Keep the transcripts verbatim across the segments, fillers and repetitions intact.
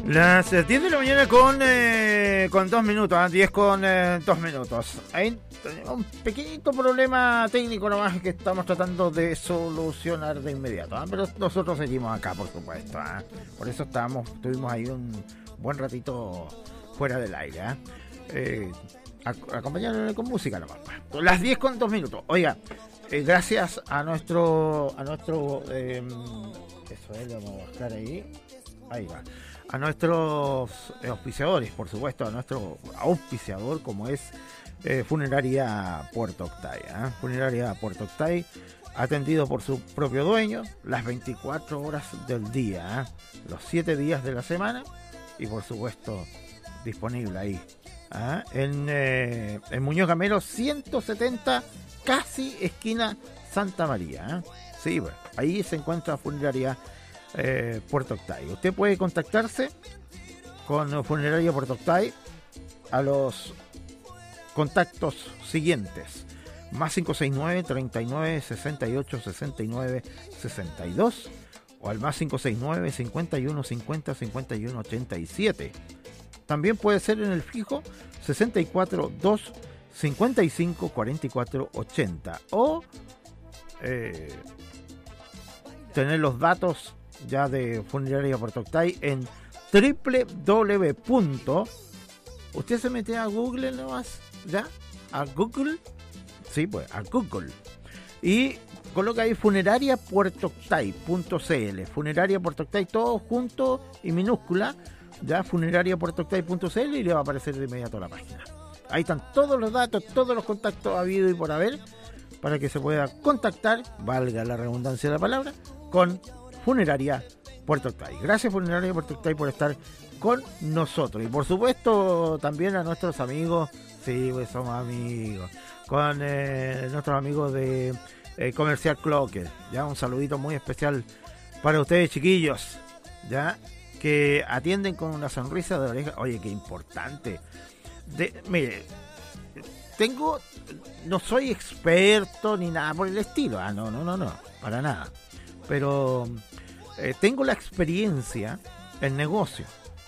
Las diez de la mañana con, eh, con dos minutos, ¿eh? diez con eh, dos minutos. Hay un pequeñito problema técnico nomás que estamos tratando de solucionar de inmediato, ¿eh? Pero nosotros seguimos acá, por supuesto, ¿eh? Por eso estábamos, estuvimos ahí un buen ratito fuera del aire, ¿eh? Eh, acompañándole con música nomás. Las diez con dos minutos. Oiga, eh, gracias a nuestro, a nuestro, eh, eso es, lo vamos a buscar ahí. Ahí va. A nuestros auspiciadores, por supuesto, a nuestro auspiciador como es eh, Funeraria Puerto Octay. ¿eh? Funeraria Puerto Octay, atendido por su propio dueño las veinticuatro horas del día, ¿eh? los siete días de la semana y por supuesto disponible ahí. ¿eh? En, eh, en Muñoz Gamero ciento setenta, casi esquina Santa María. ¿eh? Sí, bueno, ahí se encuentra Funeraria Eh, Puerto Octay. Usted puede contactarse con Funeraria Puerto Octay a los contactos siguientes: más cinco seis nueve, treinta y nueve, sesenta y ocho, sesenta y nueve, sesenta y dos o al más cinco seis nueve, cincuenta y uno, cincuenta, cincuenta y uno, ochenta y siete. También puede ser en el fijo sesenta y cuatro, dos, cincuenta y cinco, cuarenta y cuatro, ochenta o eh, tener los datos ya de Funeraria Puerto Octay en doble u doble u doble u punto usted se mete a Google nomás, ya, a Google, sí pues, a Google y coloca ahí funeraria puerto octay punto c l, Funeraria Puerto Octay, todo junto y minúscula, ya, funeraria puerto octay punto c l y le va a aparecer de inmediato la página. Ahí están todos los datos, todos los contactos habidos y por haber para que se pueda contactar, valga la redundancia de la palabra, con Funeraria Puerto Octay. Gracias Funeraria Puerto Octay por estar con nosotros y por supuesto también a nuestros amigos, sí, pues somos amigos, con eh, nuestros amigos de eh, Comercial Clocker, ya un saludito muy especial para ustedes chiquillos, ya, que atienden con una sonrisa de oreja. Oye, qué importante. De, mire, tengo, no soy experto ni nada por el estilo, ah, no, no, no, no, para nada. Pero eh, tengo la experiencia en negocio.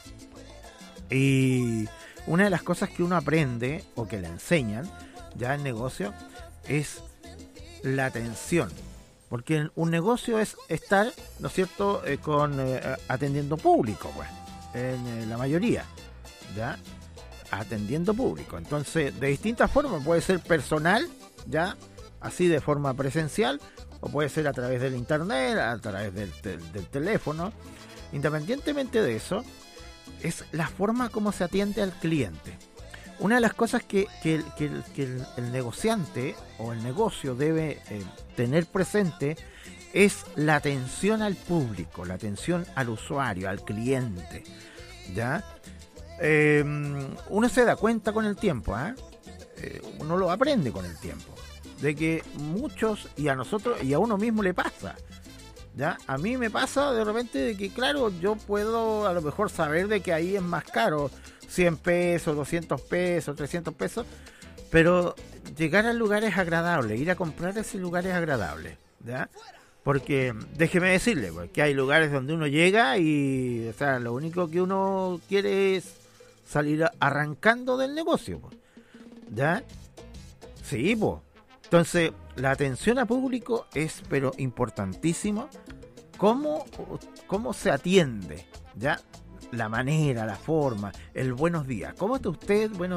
Y una de las cosas que uno aprende o que le enseñan ya en negocio es la atención. Porque un negocio es estar, ¿no es cierto?, eh, con eh, atendiendo público, pues, en eh, la mayoría, ¿ya? Atendiendo público. Entonces, de distintas formas, puede ser personal, ¿ya? Así de forma presencial, o puede ser a través del internet, a través del, del, del teléfono. Independientemente de eso, es la forma como se atiende al cliente. Una de las cosas que, que, que, que el, el negociante o el negocio debe eh, tener presente es la atención al público, la atención al usuario, al cliente, ¿ya? Eh, uno se da cuenta con el tiempo, ¿eh? Eh, uno lo aprende con el tiempo, de que muchos, y a nosotros y a uno mismo le pasa, ya, a mí me pasa de repente de que claro, yo puedo a lo mejor saber de que ahí es más caro, cien pesos, doscientos pesos, trescientos pesos, pero llegar al lugar es agradable, ir a comprar a ese lugar es agradable, ya, porque déjeme decirle, pues, que hay lugares donde uno llega y, o sea, lo único que uno quiere es salir arrancando del negocio, pues, ya, sí, pues. Entonces, la atención a público es pero importantísimo. ¿Cómo, cómo se atiende? ¿Ya? La manera, la forma, el buenos días. ¿Cómo está usted? Buenos